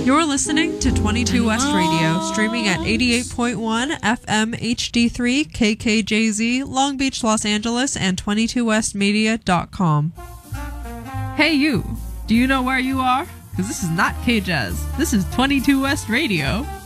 You're listening to 22 West Radio, streaming at 88.1 FM HD3 KKJZ, Long Beach, Los Angeles, and 22westmedia.com. Hey you, do you know where you are? Because this is not K-Jazz. This is 22 West Radio.